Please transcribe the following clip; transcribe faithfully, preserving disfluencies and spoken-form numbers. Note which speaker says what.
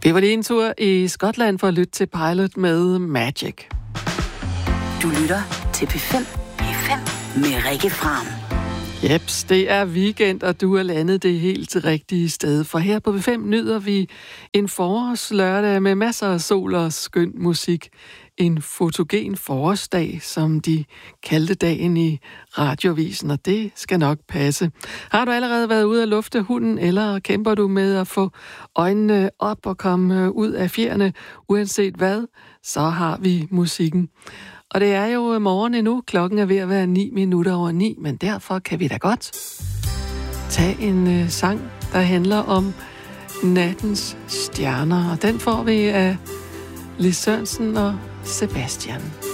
Speaker 1: Vi var lige en tur i Skotland for at lytte til Pilot med Magic.
Speaker 2: Du lytter til P fem. P fem med Rikke Fram.
Speaker 1: Jeps, det er weekend, og du er landet det helt rigtige sted. For her på P fem nyder vi en forårslørdag med masser af sol og skøn musik. En fotogen forårsdag, som de kaldte dagen i radiovisen, og det skal nok passe. Har du allerede været ude at lufte hunden, eller kæmper du med at få øjnene op og komme ud af fjerne? Uanset hvad, så har vi musikken. Og det er jo morgen endnu. Klokken er ved at være ni minutter over ni, men derfor kan vi da godt tage en uh, sang, der handler om nattens stjerner. Og den får vi af Lis Sørensen og Sebastian.